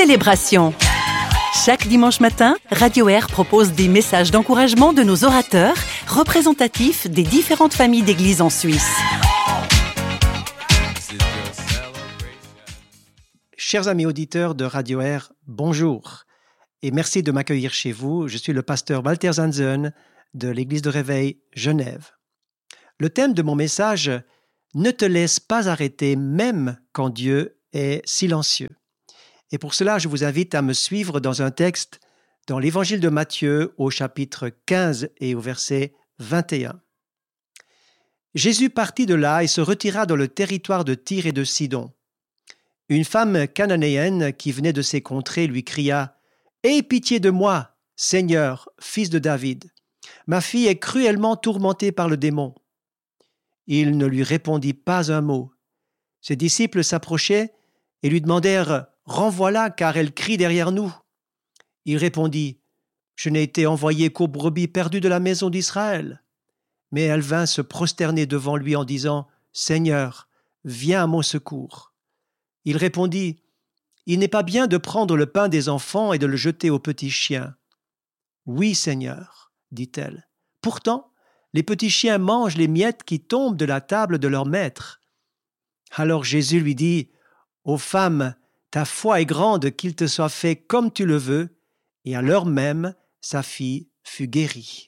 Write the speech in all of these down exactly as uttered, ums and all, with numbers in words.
célébration. Chaque dimanche matin, Radio Air propose des messages d'encouragement de nos orateurs, représentatifs des différentes familles d'églises en Suisse. Chers amis auditeurs de Radio Air, bonjour et merci de m'accueillir chez vous. Je suis le pasteur Walter Zanzen de l'église de Réveil Genève. Le thème de mon message « Ne te laisse pas arrêter même quand Dieu est silencieux ». Et pour cela, je vous invite à me suivre dans un texte dans l'évangile de Matthieu au chapitre quinze et au verset vingt et un. Jésus partit de là et se retira dans le territoire de Tyr et de Sidon. Une femme cananéenne qui venait de ces contrées lui cria « Aie pitié de moi, Seigneur, fils de David. Ma fille est cruellement tourmentée par le démon. » Il ne lui répondit pas un mot. Ses disciples s'approchaient et lui demandèrent « Renvoie-la, car elle crie derrière nous. » Il répondit « Je n'ai été envoyé qu'aux brebis perdues de la maison d'Israël. » Mais elle vint se prosterner devant lui en disant « Seigneur, viens à mon secours. » Il répondit « Il n'est pas bien de prendre le pain des enfants et de le jeter aux petits chiens. »« Oui, Seigneur, dit-elle. Pourtant, les petits chiens mangent les miettes qui tombent de la table de leur maître. » Alors Jésus lui dit « Ô femme, ta foi est grande, qu'il te soit fait comme tu le veux. » Et à l'heure même, sa fille fut guérie.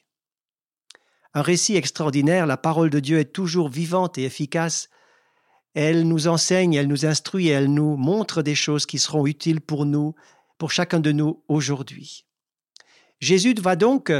Un récit extraordinaire, la parole de Dieu est toujours vivante et efficace. Elle nous enseigne, elle nous instruit, elle nous montre des choses qui seront utiles pour nous, pour chacun de nous aujourd'hui. Jésus va donc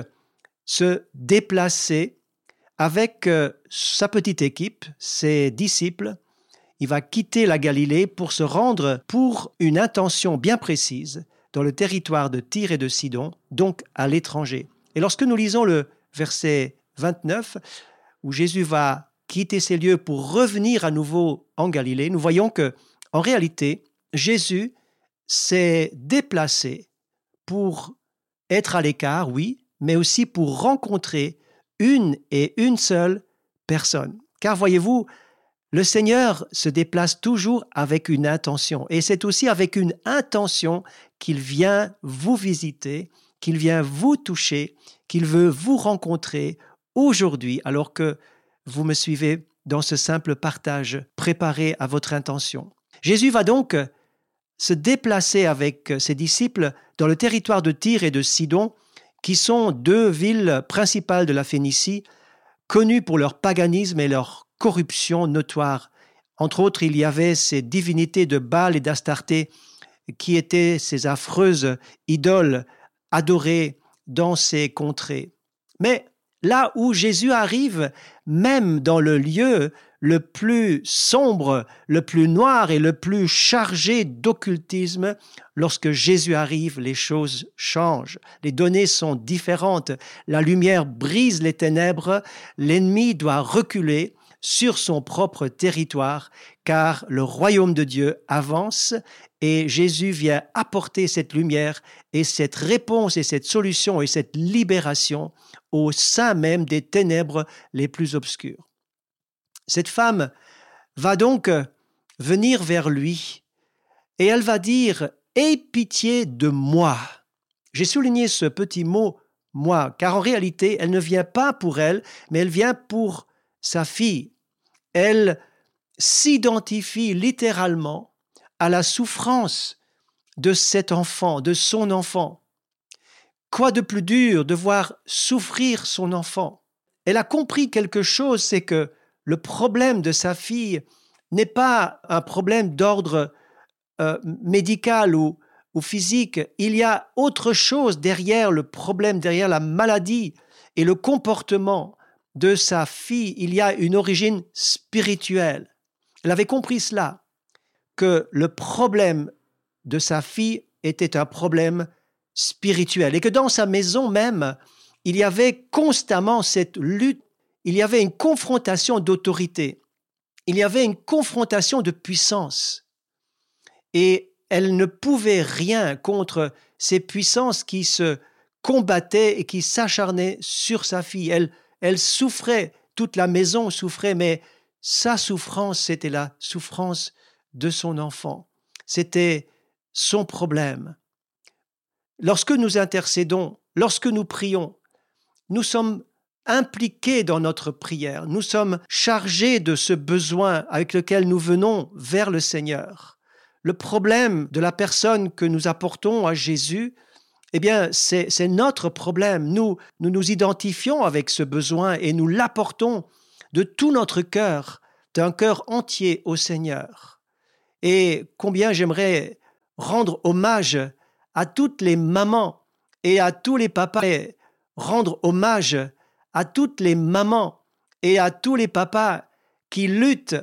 se déplacer avec sa petite équipe, ses disciples. Il va quitter la Galilée pour se rendre pour une intention bien précise dans le territoire de Tyr et de Sidon, donc à l'étranger. Et lorsque nous lisons le verset vingt-neuf, où Jésus va quitter ces lieux pour revenir à nouveau en Galilée, nous voyons que, en réalité, Jésus s'est déplacé pour être à l'écart, oui, mais aussi pour rencontrer une et une seule personne. Car voyez-vous, le Seigneur se déplace toujours avec une intention. Et c'est aussi avec une intention qu'il vient vous visiter, qu'il vient vous toucher, qu'il veut vous rencontrer aujourd'hui, alors que vous me suivez dans ce simple partage préparé à votre intention. Jésus va donc se déplacer avec ses disciples dans le territoire de Tyr et de Sidon, qui sont deux villes principales de la Phénicie, connues pour leur paganisme et leur corruption notoire. Entre autres, il y avait ces divinités de Baal et d'Astarté qui étaient ces affreuses idoles adorées dans ces contrées. Mais là où Jésus arrive, même dans le lieu le plus sombre, le plus noir et le plus chargé d'occultisme, lorsque Jésus arrive, les choses changent. Les données sont différentes. La lumière brise les ténèbres. L'ennemi doit reculer sur son propre territoire, car le royaume de Dieu avance et Jésus vient apporter cette lumière et cette réponse et cette solution et cette libération au sein même des ténèbres les plus obscures. Cette femme va donc venir vers lui et elle va dire « Aie pitié de moi ». J'ai souligné ce petit mot « moi », car en réalité, elle ne vient pas pour elle, mais elle vient pour sa fille. Elle s'identifie littéralement à la souffrance de cet enfant, de son enfant. Quoi de plus dur de voir souffrir son enfant? Elle a compris quelque chose, c'est que le problème de sa fille n'est pas un problème d'ordre euh, médical ou, ou physique. Il y a autre chose derrière le problème, derrière la maladie et le comportement de sa fille. Il y a une origine spirituelle. Elle avait compris cela, que le problème de sa fille était un problème spirituel et que dans sa maison même, il y avait constamment cette lutte, il y avait une confrontation d'autorité, il y avait une confrontation de puissance et elle ne pouvait rien contre ces puissances qui se combattaient et qui s'acharnaient sur sa fille. Elle, elle souffrait, toute la maison souffrait, mais sa souffrance, c'était la souffrance de son enfant. C'était son problème. Lorsque nous intercédons, lorsque nous prions, nous sommes impliqués dans notre prière. Nous sommes chargés de ce besoin avec lequel nous venons vers le Seigneur. Le problème de la personne que nous apportons à Jésus, eh bien, c'est, c'est notre problème. Nous, nous nous identifions avec ce besoin et nous l'apportons de tout notre cœur, d'un cœur entier au Seigneur. Et combien j'aimerais rendre hommage à toutes les mamans et à tous les papas, et rendre hommage à toutes les mamans et à tous les papas qui luttent